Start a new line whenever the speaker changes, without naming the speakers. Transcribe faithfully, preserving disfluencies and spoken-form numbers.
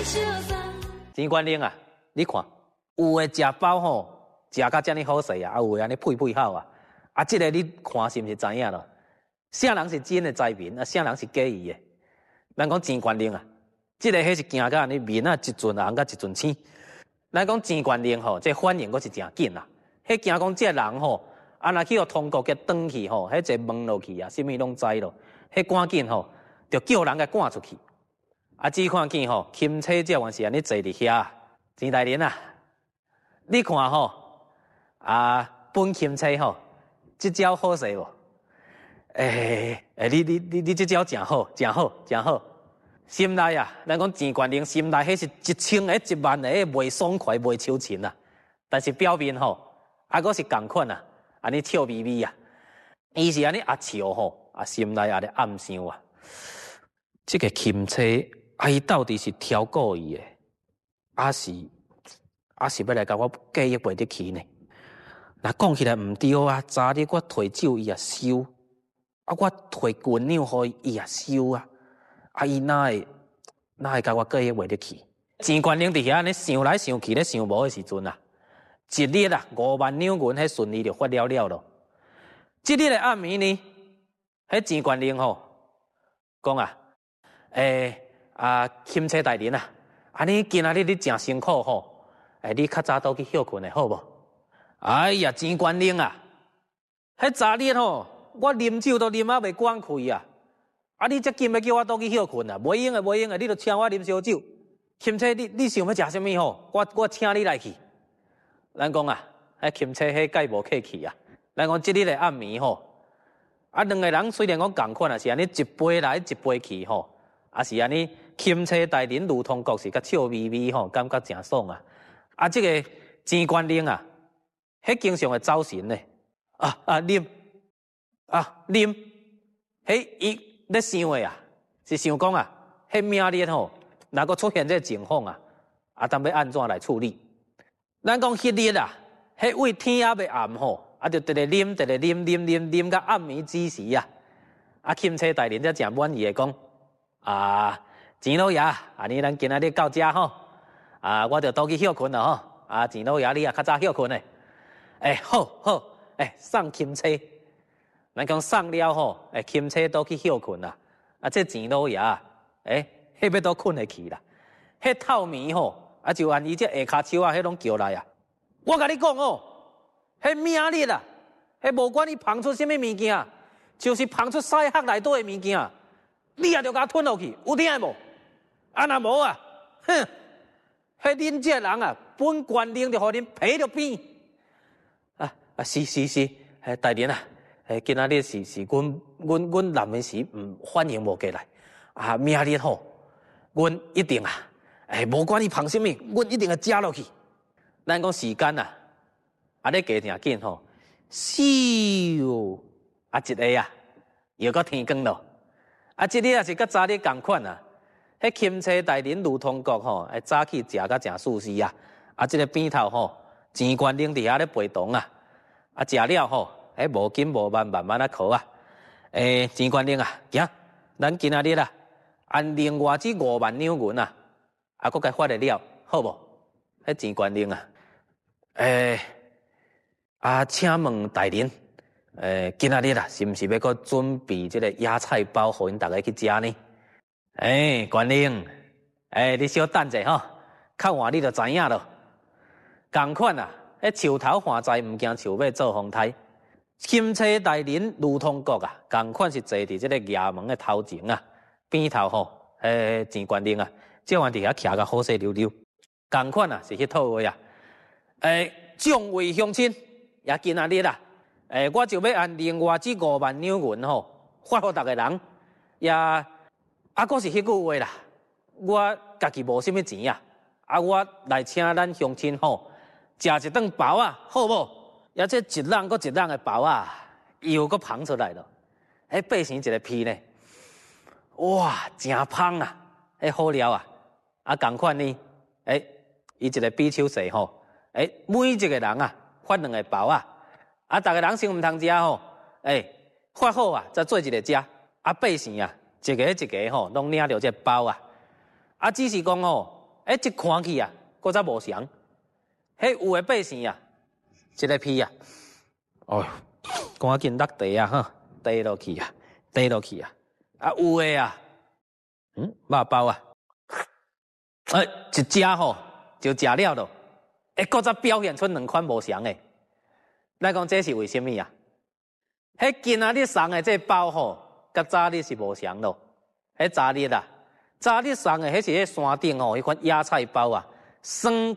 钱观音啊，你看，有诶食饱吼，食甲遮尔好势啊，啊有诶安尼配配好啊，啊，即、这个你看是毋是知影咯？啥人是真诶财民，啊，啥人是假意诶？咱讲钱观音啊，即、这个迄是行甲安尼面啊一阵红甲一阵青。咱讲钱观音吼，这反应阁是诚紧啦。迄惊讲这人吼，啊若去互通国给转去吼，迄一问落去啊，啥物拢知咯。迄赶紧吼，就叫人给赶出去。啊，只看见吼，钦差这还是安尼坐伫遐。钱大人啊，你看吼，啊，本钦差吼，即招好势无？诶、欸、诶，你你你你即招诚好，诚好，诚好。心内啊，咱讲钱观音心内迄是一千个、一万个袂爽快、袂求情啊。但是表面吼，啊，阁是共款啊，安尼笑眯眯啊。伊是安尼啊笑吼，啊心内安尼暗想啊，即、這個钦差。啊！伊到底是挑故意的，还是还是要来甲我过意袂得去呢？若讲起来毋对啊！昨日我摕酒伊也收，啊我摕棍鸟互伊伊也收啊！啊伊哪会哪会甲我过意袂得去？钱观音伫遐安尼想来想去咧想无的时阵啊，一日啊五万两银迄顺利就发了了咯。即日的暗暝呢，迄钱观音吼讲啊，诶、欸。啊，钦差大人啊，安尼今仔日你诚辛苦吼，诶，你较早倒去休困的好无？哎呀，钱观音啊，迄昨日吼，我啉酒都啉啊袂管开啊，啊你这今要叫我倒去休困啊，袂用的袂用的，你著请我啉烧酒。钦差，你你想要食啥物吼？我我请你来去。咱讲啊，迄钦差迄介无客气啊。咱讲即日的暗暝吼，啊两个人虽然讲共款啊，是安尼一杯来一杯去吼。啊是安尼，钦差大人如同国是甲笑眯眯吼，感觉诚爽啊！啊，这个钱观音啊，迄经常会走神呢。啊啊啉，啊啉，迄伊咧想的啊，是想讲啊，迄明日吼，若个出现这情况啊，啊，当要安怎来处理？咱讲迄日啊，迄位天还未暗吼，啊，就直直啉，直直啉啉啉啉到暗暝之时啊，啊，钦差大人才诚满意的讲。啊，钱老爷，安尼咱今仔日到遮吼，啊，我就倒去休困了吼。啊，钱老爷，你也较早休困嘞。诶、欸，好好，诶、欸，送钦差，咱讲送了吼，诶、欸，钦差倒去休困啦。啊，这钱老爷，诶、欸，迄要倒困会去啦。迄透暝吼，啊，就按伊这下骹手啊，迄拢叫来啊。我甲你讲哦，迄明日啊，迄无管你捧出什么物件，就是捧出西盒内底的物件。你也着甲吞落去，有听无？啊，若无啊，哼！迄恁这人啊，本官令就互恁赔着扁。啊啊，是是是，诶，大人啊，诶，今仔日是是阮阮阮南门时毋反应无过来。啊，明日吼，阮一定啊，诶，无管你捧什么，阮一定会食落去。咱讲时间啊，啊，咧加诚紧吼，咻，啊一个啊，又到天光咯。啊，即日也是甲早日共款啊！迄钦差大人如同国吼，诶，早起食甲诚舒适啊！啊，即、這个边头吼，钱观音伫遐咧陪同啊！啊，食了吼，诶，无紧无慢，慢慢啊考啊！诶，钱观音啊，行，咱今仔日啊，按另外这五万两银啊，啊，搁该发得了，好无？迄钱观音啊，诶，啊，请问大人。诶，今仔日啦，是毋是要搁准备即个野菜包，互因大家去食呢？诶，观音，诶，你小等者吼，较晏你就知影咯。共款啊，迄树头换栽，毋惊树尾做风台。钦差大人如同国啊，共款是坐伫即个衙门的头前啊，边头吼，诶，钱观音啊，照安伫遐徛甲好势溜溜。共款啊，是迄套话啊。诶，众位乡亲，也今仔日啦。诶、欸，我就要按另外这五万两银吼，发互逐个人，也啊，阁是迄句话啦。我家己无啥物钱啊，啊，我来请咱乡亲吼，食一顿包啊，好无？也这一人阁一人的包啊，又阁捧出来了。迄变成一个屁呢，哇，真香啊！迄好料啊，啊，共款呢，诶、欸，伊一个比手势吼，诶、欸，每一个人啊，发两个包啊。啊，逐个人先毋通食吼，诶、欸，发好啊，再做一个食。啊，百姓啊，一个一个吼，拢领着这包啊。啊，只是讲吼， 哎，一看去啊，搁则无祥。迄有诶百姓啊，一个屁啊，哦，赶紧落地啊，哈，地落去啊，地落去啊，啊有诶啊，嗯，肉包啊，哎，一食吼就食了咯，哎，搁则表现出两款无祥诶。咱讲这是为虾米啊？迄今仔日送诶这包吼，甲早日是无祥咯。迄早日啊，早日送诶迄是迄山顶吼，迄款野菜包啊，酸